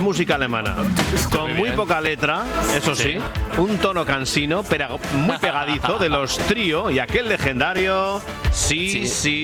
música alemana. Con muy poca letra, eso sí, un tono cansino, pero muy pegadizo de los Trío y aquel legendario Sí, sí,